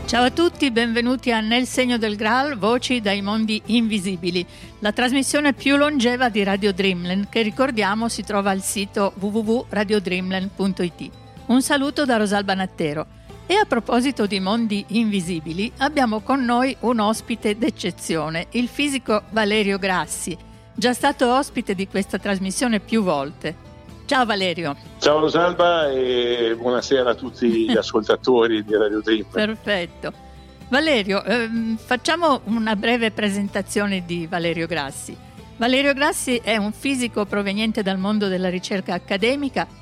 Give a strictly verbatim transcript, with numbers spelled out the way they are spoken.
Ciao a tutti, benvenuti a Nel segno del Graal, voci dai mondi invisibili, la trasmissione più longeva di Radio Dreamland che, ricordiamo, si trova al sito w w w punto radio dreamland punto i t. Un saluto da Rosalba Nattero. E a proposito di mondi invisibili, abbiamo con noi un ospite d'eccezione, il fisico Valerio Grassi, già stato ospite di questa trasmissione più volte. Ciao Valerio. Ciao Rosalba e buonasera a tutti gli ascoltatori di Radio Dreamland. Perfetto. Valerio, ehm, facciamo una breve presentazione di Valerio Grassi. Valerio Grassi è un fisico proveniente dal mondo della ricerca accademica